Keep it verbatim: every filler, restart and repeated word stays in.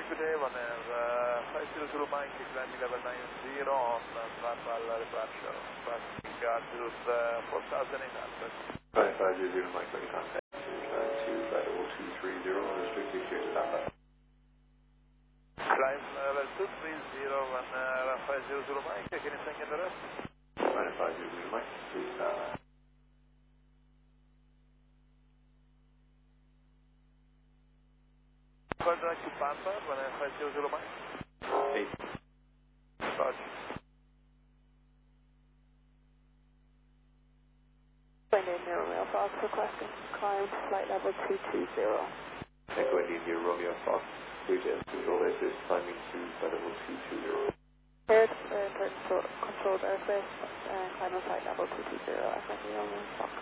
good day, one air, uh, five zero zero Mike, climbing level nine zero on uh, Trapal departure, passing altitude uh, four thousand eight hundred. five five zero zero Mike, making contact, climb to flight level two three zero, restricted clear to standby. Climb level two three zero, one uh, five zero zero Mike, can you send the rest? five five zero zero Mike, please stand by. Further to Pampa, one five zero zero Mike. eight. Roger. India Romeo Fox requesting climb to flight level two two zero. Echo India Romeo Fox, three J S control basis, climbing to flight level two two zero. Cleared for control, controlled airspace and climb to flight level two two zero. Echo India Romeo Fox.